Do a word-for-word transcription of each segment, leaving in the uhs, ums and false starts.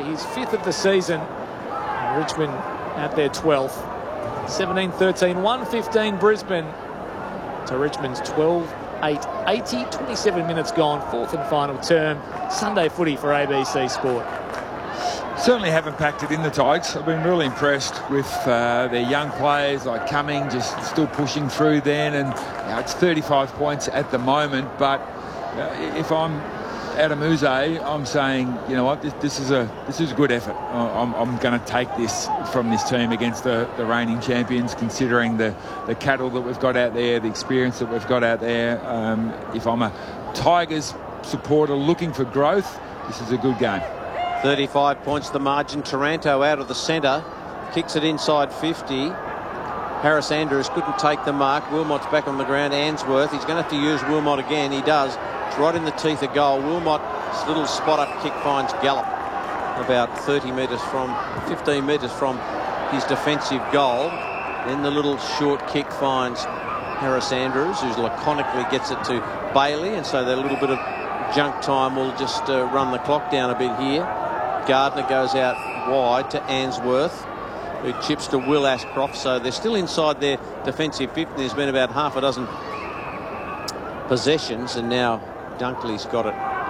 his fifth of the season. And Richmond at their twelfth. seventeen thirteen, one fifteen Brisbane to Richmond's twelve eight eighty. twenty-seven minutes gone, fourth and final term. Sunday footy for A B C Sport. Certainly haven't packed it in, the Tigers. I've been really impressed with uh, their young players like Cumming, just still pushing through then. And you know, it's thirty-five points at the moment. But uh, if I'm Adam Yze, I'm saying, you know what, this, this is a this is a good effort. I'm, I'm going to take this from this team against the, the reigning champions, considering the, the cattle that we've got out there, the experience that we've got out there. Um, if I'm a Tigers supporter looking for growth, this is a good game. thirty-five points the margin. Taranto out of the centre, kicks it inside fifty. Harris Andrews couldn't take the mark. Wilmot's back on the ground. Ainsworth, he's going to have to use Wilmot again. He does. It's right in the teeth of goal. Wilmot's little spot-up kick finds Gallup about thirty metres from, fifteen metres from his defensive goal. Then the little short kick finds Harris Andrews, who laconically gets it to Bailey, and so that little bit of junk time will just uh, run the clock down a bit here. Gardner goes out wide to Ainsworth, who chips to Will Ashcroft. So they're still inside their defensive fifty. There's been about half a dozen possessions, and now Dunkley's got it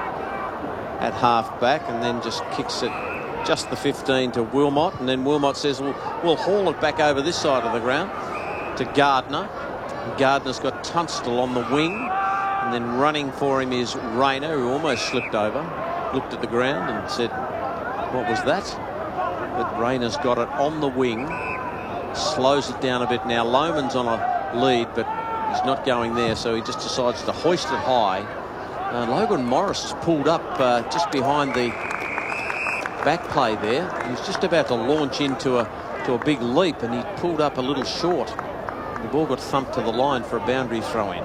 at half back and then just kicks it just the fifteen to Wilmot, and then Wilmot says, well, we'll haul it back over this side of the ground to Gardner. Gardner's got Tunstall on the wing, and then running for him is Rayner, who almost slipped over, looked at the ground and said, what was that? But Rayner's got it on the wing, slows it down a bit now. Lohman's on a lead, but he's not going there, so he just decides to hoist it high. Uh, Logan Morris has pulled up uh, just behind the back play there. He was just about to launch into a to a big leap, and he pulled up a little short. The ball got thumped to the line for a boundary throw-in.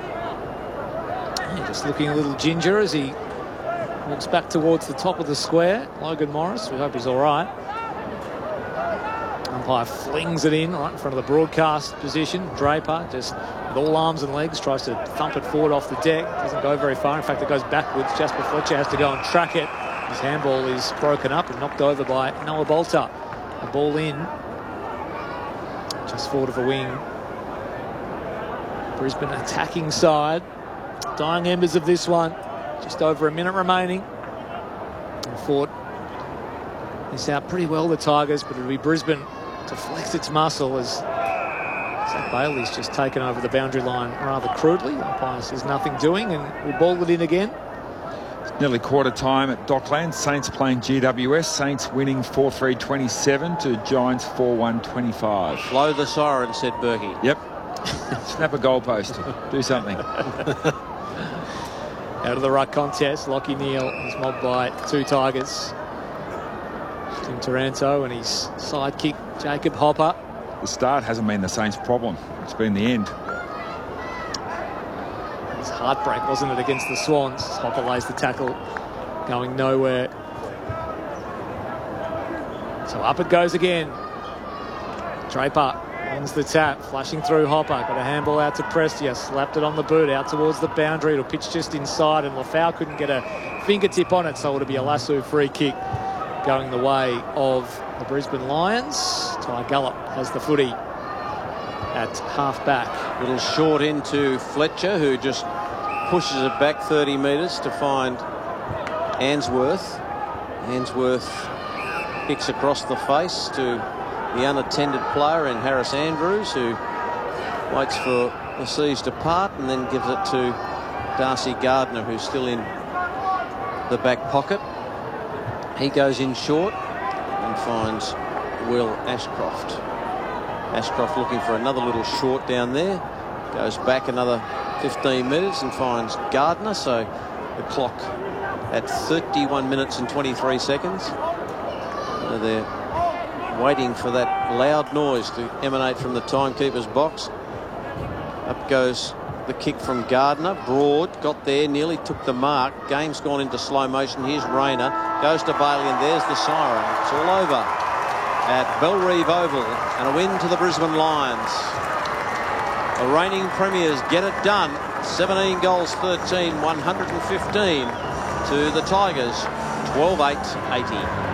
Yeah, just looking a little ginger as he walks back towards the top of the square. Logan Morris, we hope he's all right. Umpire flings it in right in front of the broadcast position. Draper just with all arms and legs tries to thump it forward off the deck. Doesn't go very far. In fact, it goes backwards. Jasper Fletcher has to go and track it. His handball is broken up and knocked over by Noah Bolter. The ball in just forward of a wing. Brisbane attacking side. Dying embers of this one. Just over a minute remaining. And fought this out pretty well, the Tigers, but it'll be Brisbane to flex its muscle as Zach Bailey's just taken over the boundary line rather crudely. Umpire says nothing doing, and we'll ball it in again. It's nearly quarter time at Docklands. Saints playing G W S. Saints winning four three twenty-seven to Giants four one twenty-five. Blow the siren, said Berkey. Yep. Snap a goalpost. Do something. Out of the ruck contest, Lachie Neale is mobbed by two Tigers. Tim Taranto and his sidekick, Jacob Hopper. The start hasn't been the Saints' problem. It's been the end. It was heartbreak, wasn't it, against the Swans? Hopper lays the tackle, going nowhere. So up it goes again. Draper ends the tap, flashing through Hopper. Got a handball out to Prestia, slapped it on the boot, out towards the boundary. It'll pitch just inside, and Lafau couldn't get a fingertip on it, so it'll be a lasso free kick going the way of the Brisbane Lions. Ty Gallup has the footy at half back. Little short into Fletcher, who just pushes it back thirty metres to find Ainsworth. Ainsworth kicks across the face to the unattended player in Harris Andrews, who waits for the seas to part and then gives it to Darcy Gardner, who's still in the back pocket. He goes in short and finds Will Ashcroft. Ashcroft looking for another little short down there. Goes back another fifteen metres and finds Gardner. So the clock at thirty-one minutes and twenty-three seconds. So they're waiting for that loud noise to emanate from the timekeeper's box. Up goes the kick from Gardner. Broad got there, nearly took the mark. Game's gone into slow motion. Here's Rayner. Goes to Bailey, and there's the siren. It's all over at Bellerive Oval, and a win to the Brisbane Lions. The reigning premiers get it done. seventeen goals, thirteen, one hundred fifteen to the Tigers, twelve eight eighty.